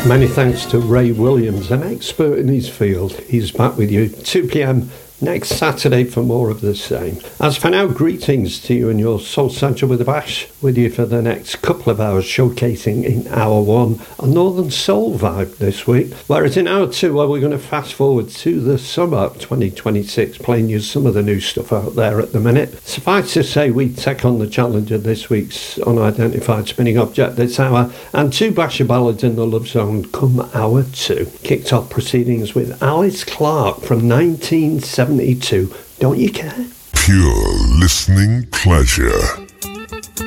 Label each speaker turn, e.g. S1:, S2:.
S1: Many thanks to Ray Williams, an expert in his field. He's back with you 2 p.m. next Saturday for more of the same. As for now, greetings to you and your Soul Central with a Bash, with you for the next couple of hours, showcasing in hour one a Northern Soul vibe this week. Whereas in hour two, we're going to fast forward to the summer 2026, playing you some of the new stuff out there at the minute. Suffice to say, we take on the challenge of this week's unidentified spinning object this hour, and 2 basher ballads in the Love Zone come hour two. Kicked off proceedings with Alice Clark from 1972. Don't you care?
S2: Pure listening pleasure.